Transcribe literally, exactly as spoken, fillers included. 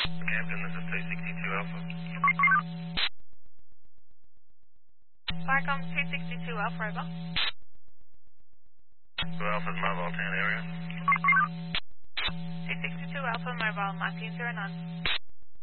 Captain, this is two sixty-two Alpha. Farcom two sixty-two Alpha, over. two Alpha's mobile ten area. two sixty-two Alpha, mobile nineteen zero nine.